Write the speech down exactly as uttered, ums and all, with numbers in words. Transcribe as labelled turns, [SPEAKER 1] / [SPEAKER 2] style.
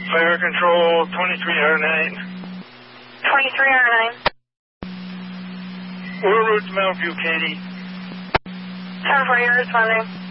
[SPEAKER 1] Fire Control, twenty-three R nine.
[SPEAKER 2] twenty-three R nine.
[SPEAKER 1] We're route to Mountview, Katie.
[SPEAKER 2] ten four, you're responding.